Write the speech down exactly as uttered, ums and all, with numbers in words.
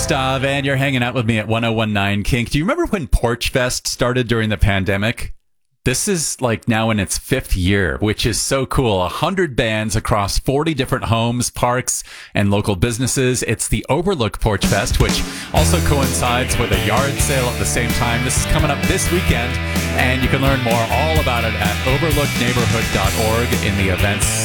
Gustav, and you're hanging out with me at ten nineteen Kink. Do you remember when Porch Fest started during the pandemic? This is like now in its fifth year, which is so cool. A hundred bands across forty different homes, parks, and local businesses. It's the Overlook Porch Fest, which also coincides with a yard sale at the same time. This is coming up this weekend, and you can learn more all about it at overlook neighborhood dot org in the events